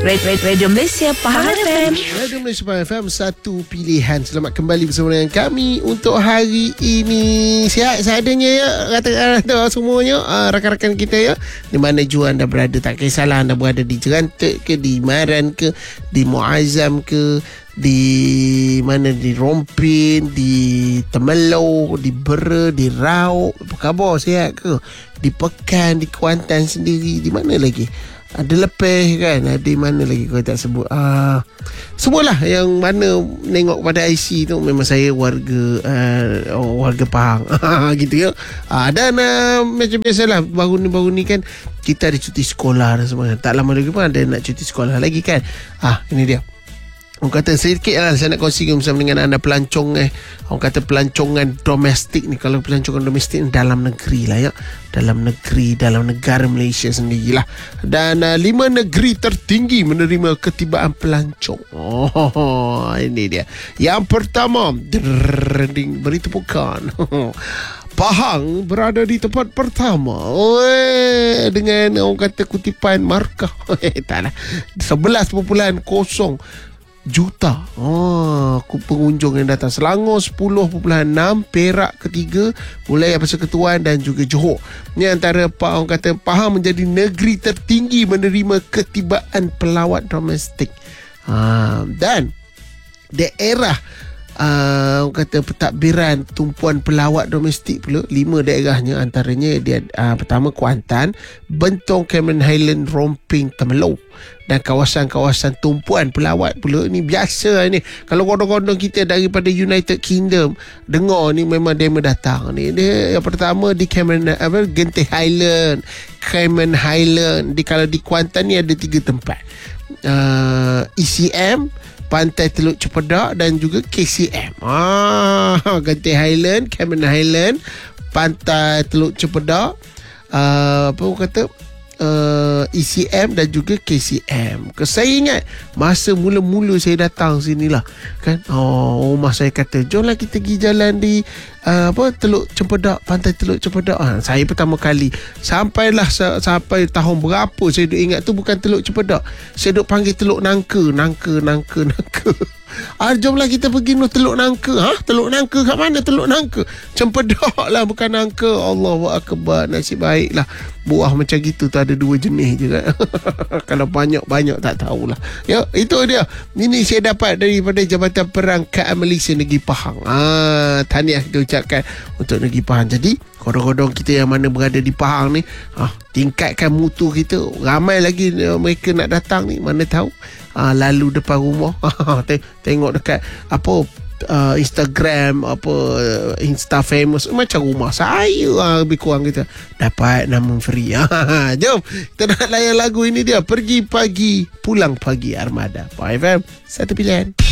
Radio Malaysia Pahang FM. Radio Malaysia Pahang FM, satu pilihan. Selamat kembali bersama dengan kami untuk hari ini. Sihat seadanya ya, kata semuanya, rakan-rakan kita ya. Di mana jua anda berada, tak kisahlah anda berada di Jerantek ke, di Maran ke, di Muazzam ke, di mana, di Rompin, di Temeloh, di Bera, di Rauk. Apa khabar, sihat ke? Di Pekan, di Kuantan sendiri, di mana lagi? Ada Lepeh kan, ada mana lagi kau tak sebut, semualah yang mana nengok pada IC tu memang saya warga Pahang gitu ya. Dan macam biasalah, baru ni kan kita ada cuti sekolah dan semua. Tak lama lagi pun ada nak cuti sekolah lagi kan. Ini dia. Orang kata sedikit lah saya nak kongsikan bersama dengan anda pelancong orang kata pelancongan domestik ni. Kalau pelancongan domestik ni dalam negeri lah ya, dalam negara Malaysia sendirilah. Dan 5 negeri tertinggi menerima ketibaan pelancong. Ini dia. Yang pertama, beri tepukan. Pahang berada di tempat pertama dengan orang kata kutipan markah taklah 11.0 juta pengunjung yang datang. Selangor 10.6, Perak ketiga, Mulai Persekutuan dan juga Johor. Ini antara orang kata Pahang menjadi negeri tertinggi menerima ketibaan pelawat domestik. Dan daerah orang kata pentadbiran tumpuan pelawat domestik pula 5 daerahnya, antaranya dia pertama Kuantan, Bentong, Cameron Highland, Rompin, Temeloh. Dan kawasan-kawasan tumpuan pelawat pula ni biasa ni. Kalau kodong-kodong kita daripada United Kingdom dengar ni, memang demo datang ni. Dia yang pertama di Genting Highland, Cameron Highland. Kalau di Kuantan ni ada 3 tempat, ECM, Pantai Teluk Cepedak dan juga KCM. Genting Highland, Cameron Highland, Pantai Teluk Cepedak, ECM dan juga KCM. Saya ingat masa mula-mula saya datang sinilah kan, rumah saya kata jomlah kita pergi jalan di Teluk Cempedak, Pantai Teluk Cempedak. Saya pertama kali sampai tahun berapa saya duk ingat tu bukan Teluk Cempedak, saya duk panggil Teluk Nangka. Jomlah kita pergi Teluk Nangka. Teluk Nangka kat mana? Teluk Nangka Cempedak lah, bukan Nangka. Allahu Akbar. Nasib baik lah buah macam gitu tu ada 2 jenis je kan. Kalau banyak tak tahulah ya. Itu dia, ini saya dapat daripada Jabatan Perangkaan Malaysia Negeri Pahang. Tahniah kita ucapkan untuk Negeri Pahang. Jadi kodong-kodong kita yang mana berada di Pahang ni, tingkatkan mutu kita. Ramai lagi mereka nak datang ni, mana tahu lalu depan rumah tengok dekat Instagram, Insta famous macam rumah saya, lebih kurang kita dapat nama free. Jom kita nak layan lagu ini dia, Pergi Pagi Pulang Pagi Armada. Pak FM, satu pilihan.